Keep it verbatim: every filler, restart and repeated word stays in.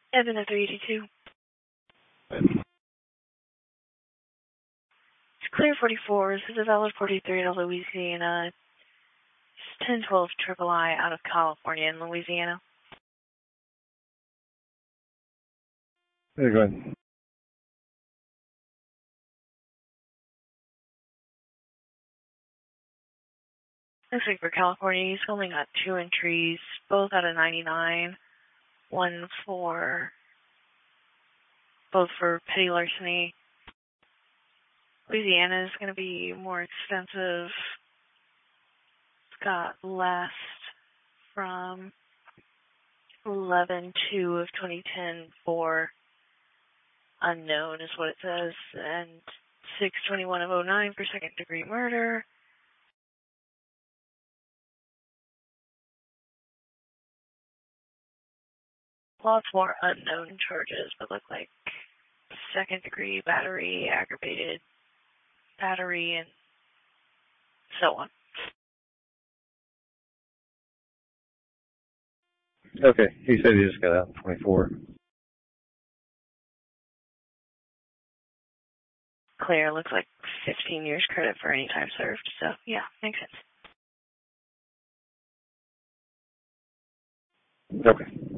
Evan at three eighty-two. It's clear forty-four. This is a valid forty-three to Louisiana. It's ten twelve Triple I out of California and Louisiana. Yeah, go ahead. Looks like for California, he's only got two entries, both out of ninety-nine. One for, both for petty larceny. Louisiana is going to be more extensive. It's got last from eleven two of twenty ten for unknown is what it says, and six twenty-one of oh nine for second degree murder. Lots more unknown charges, but look like second degree battery, aggravated battery, and so on. Okay, he said he just got out in twenty-four. Clear, looks like fifteen years credit for any time served, so yeah, makes sense. Okay.